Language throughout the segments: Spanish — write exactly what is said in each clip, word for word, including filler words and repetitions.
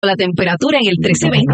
La temperatura en el trece veinte.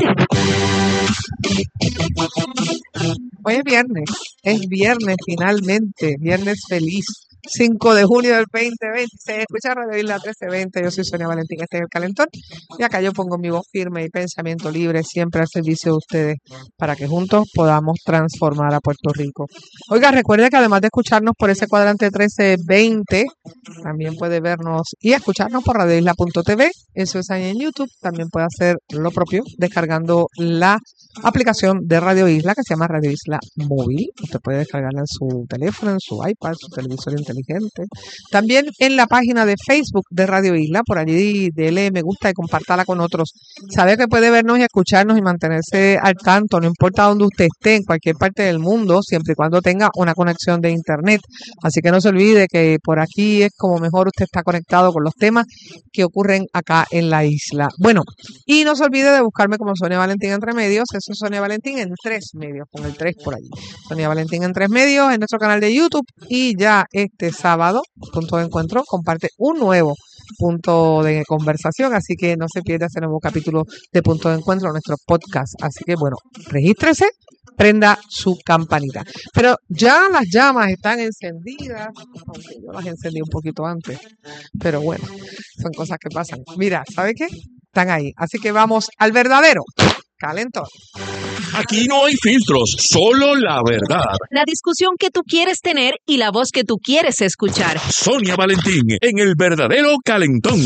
Hoy es viernes, es viernes finalmente, viernes feliz, cinco de junio del veinte veintiséis. Escucha Radio Isla trece veinte, yo soy Sonia Valentín, este es El Calentón, y acá yo pongo mi voz firme y pensamiento libre siempre al servicio de ustedes, para que juntos podamos transformar a Puerto Rico. Oiga, recuerde que además de escucharnos por ese cuadrante trece veinte, también puede vernos y escucharnos por radio isla punto t v, eso es ahí en YouTube. También puede hacer lo propio descargando la aplicación de Radio Isla que se llama Radio Isla Móvil. Usted puede descargarla en su teléfono, en su iPad, su televisor inteligente. También en la página de Facebook de Radio Isla, por allí dele me gusta y compártala con otros. Sabe que puede vernos y escucharnos y mantenerse al tanto, no importa dónde usted esté, en cualquier parte del mundo, siempre y cuando tenga una conexión de internet. Así que no se olvide que por aquí es como mejor usted está conectado con los temas que ocurren acá en la isla. Bueno, y no se olvide de buscarme como Sonia Valentín Entre Medios. Eso es Sonia Valentín en tres medios, con el tres por allí. Sonia Valentín en tres medios, en nuestro canal de YouTube. Y ya este sábado, Punto de Encuentro comparte un nuevo punto de conversación, así que no se pierda ese nuevo capítulo de Punto de Encuentro, nuestro podcast. Así que bueno, regístrese, prenda su campanita. Pero ya las llamas están encendidas, aunque yo las encendí un poquito antes, pero bueno, son cosas que pasan. Mira, ¿sabe qué? Están ahí, así que vamos al verdadero calentón. Aquí no hay filtros, solo la verdad. La discusión que tú quieres tener y la voz que tú quieres escuchar. Sonia Valentín en el verdadero calentón.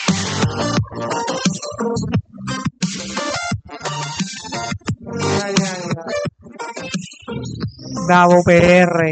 Bravo P R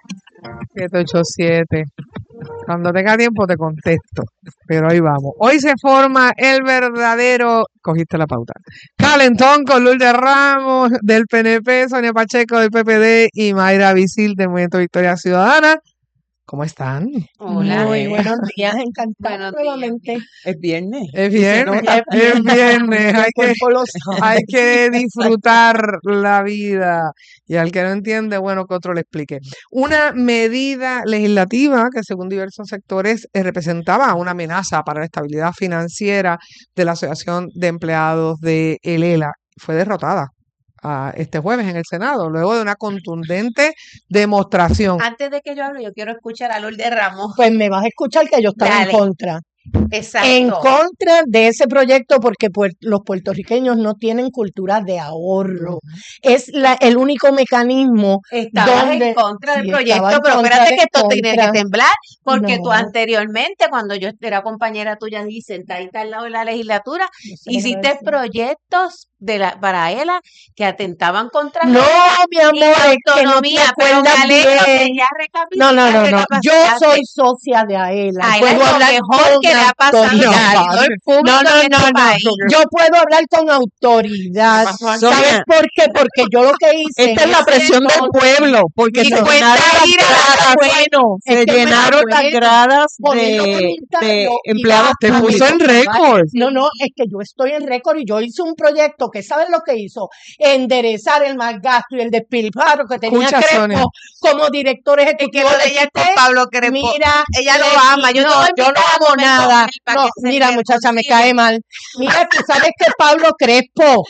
siete ocho siete. Cuando tenga tiempo te contesto, pero ahí vamos. Hoy se forma el verdadero, cogiste la pauta, calentón con Lourdes Ramos del P N P, Sonia Pacheco del P P D y Mayra Vicil del Movimiento Victoria Ciudadana. ¿Cómo están? Hola. Muy buenos días, encantada Buenos nuevamente. Es viernes. Es viernes, es viernes, hay que, hay que disfrutar la vida. Y al que no entiende, bueno, que otro le explique. Una medida legislativa que según diversos sectores eh, representaba una amenaza para la estabilidad financiera de la Asociación de Empleados de el E L A fue derrotada a este jueves en el Senado, luego de una contundente demostración. Antes de que yo hable, yo quiero escuchar a Lourdes Ramos. Pues me vas a escuchar que yo estaba Dale. en contra. Exacto. En contra de ese proyecto porque puer- los puertorriqueños no tienen cultura de ahorro. Es la, el único mecanismo Estabas donde- en contra del sí, proyecto, estaba en pero contra espérate de- que esto tiene que contra- temblar, porque tú No. anteriormente, cuando yo era compañera tuya y sentadita al lado de la legislatura, No sé qué hiciste decir. proyectos de la, para ella que atentaban contra No, la mi amor, y la es que no te autonomía, pero me acuerdas alegro que bien. ya No, no, no, recapacitaste, no. Yo recapacitaste. soy socia de AELA. Aela es Puedo lo hablar mejor con que le ha pasado autoridad. al servidor público No, no, en este no, no. país. Yo puedo hablar con autoridad. ¿Sabes Sonia, por qué? Porque yo lo que hice. esta es la en ese presión del entonces- pueblo, porque se No, llenaron las ir a gradas, bueno, se es que llenaron bueno, las gradas poniendo de, comentarios de y empleados va Te a puso en mí. récord. No, no, es que yo estoy en récord y yo hice un proyecto que, ¿sabes lo que hizo? Enderezar el mal gasto y el despilfarro que tenía Escucha, Sonia. Crespo como director Y que ejecutivo no de leía con Cité. Pablo Crespo. Mira, Ella lo le- ama. Yo, te no, voy a yo no invitar a amo comer con nada. él para No, que se mira, ría muchacha, me contigo. cae mal. Mira, tú sabes que Pablo Crespo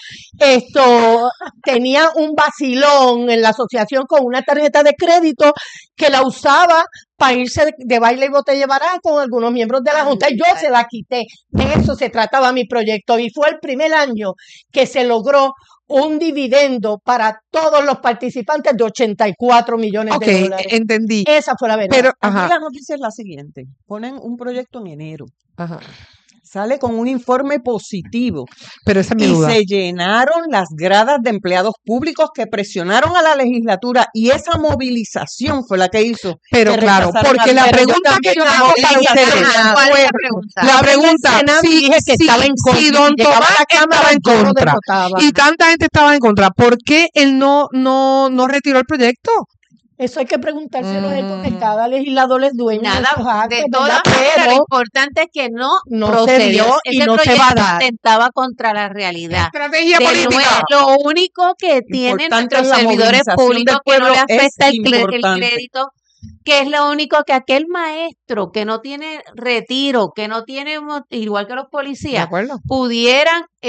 esto tenía un vacilón en la asociación con una tarjeta de crédito que la usaba para irse de, de baile y botella barata con algunos miembros de la Junta. Y yo se la quité. De eso se trataba mi proyecto. Y fue el primer año que se logró un dividendo para todos los participantes de ochenta y cuatro millones Ok, de dólares. entendí. Esa fue la verdad. Pero, Aquí ajá, la noticia es la siguiente. Ponen un proyecto en enero. ajá. Sale con un informe positivo. Pero esa es mi Y duda. se llenaron las gradas de empleados públicos que presionaron a la legislatura y esa movilización fue la que hizo. Pero que claro, rechazaran porque al- la pero yo pregunta que también yo la tengo para movilización ustedes, a- ¿Cuál es fue- la pregunta? la Yo en el pregunta, Senado si, dije que si- estaba en contra. si don Si llegaba Tomás a la Cámara, estaba en yo lo contra derrotaba. y tanta gente estaba en contra, ¿por qué él no, no, no retiró el proyecto? Eso hay que preguntárselo a él porque Mm. cada legislador es dueño de sus Nada, actos, de ¿verdad? todas maneras, lo Pero importante es que no, no se procedió. dio y Ese no se proyecto va a dar. atentaba contra la realidad. Estrategia De política. nuevo, lo único que tienen Importante nuestros la servidores movilización públicos del que no le pueblo es afecta el, cre- el importante. crédito que es lo único que aquel maestro que no tiene retiro, que no tiene, mo- igual que los ¿De policías, acuerdo? pudieran